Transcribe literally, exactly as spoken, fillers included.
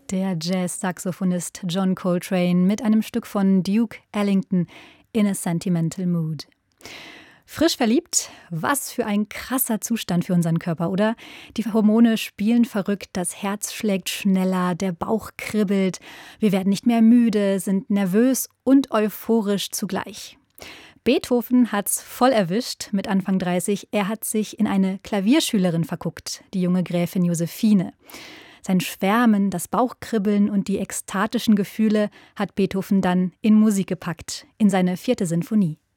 Der Jazz-Saxophonist John Coltrane mit einem Stück von Duke Ellington, In a Sentimental Mood. Frisch verliebt? Was für ein krasser Zustand für unseren Körper, oder? Die Hormone spielen verrückt, das Herz schlägt schneller, der Bauch kribbelt, wir werden nicht mehr müde, sind nervös und euphorisch zugleich. Beethoven hat's voll erwischt mit Anfang dreißig. Er hat sich in eine Klavierschülerin verguckt, die junge Gräfin Josephine. Sein Schwärmen, das Bauchkribbeln und die ekstatischen Gefühle hat Beethoven dann in Musik gepackt, in seine vierte Sinfonie.